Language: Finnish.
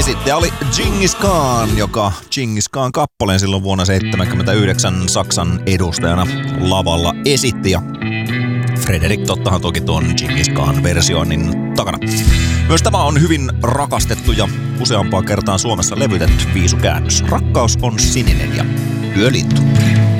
Esittäjä oli Džingis Khan, joka Džingis Khan kappaleen silloin vuonna 1979 Saksan edustajana lavalla esitti. Ja Fredrik tottahan toki tuon Džingis Khan versioinnin takana. Myös tämä on hyvin rakastettu ja useampaan kertaan Suomessa levytetty viisukäännös. Rakkaus on sininen ja Yölintu.